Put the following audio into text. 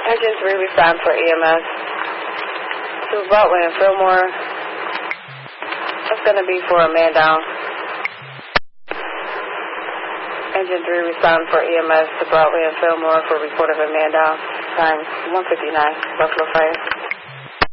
Engine 3, respond for EMS. To Broadway and Fillmore. That's going to be for a man down. Engine 3, respond for EMS to Broadway and Fillmore for report of a man down. Time 1:59, Buffalo Fire.